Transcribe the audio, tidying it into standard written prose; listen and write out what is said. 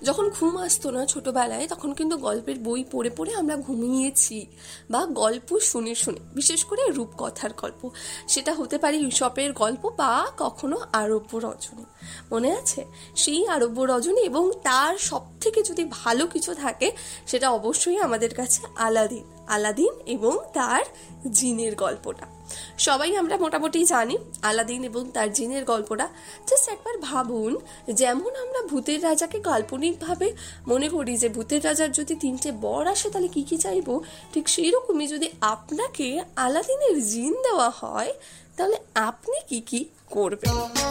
যখন ঘুম আসতো না ছোটবেলায়, তখন কিন্তু গল্পের বই পড়ে পড়ে আমরা ঘুমিয়েছি, বা গল্প শুনে শুনে, বিশেষ করে রূপকথার গল্প। সেটা হতে পারে ঈশপের গল্প বা কখনো আরব্য রজনী। মনে আছে সেই আরব্য রজনী? এবং তার সব থেকে যদি ভালো কিছু থাকে, সেটা অবশ্যই আমাদের কাছে আলাদিন। আলাদিন এবং তার জিনের গল্পটা সবাই আমরা মোটামুটি জানি। আলাদিন এবং তার জিনের গল্পটা জাস্ট একবার ভাবুন, যেমন আমরা ভূতের রাজাকে কাল্পনিকভাবে মনে করি যে ভূতের রাজার যদি 3টে বর আসে তাহলে কি কি চাইবো, ঠিক সেই রকমই যদি আপনাকে আলাদিনের জিন দেওয়া হয়, তাহলে আপনি কি কি করবেন?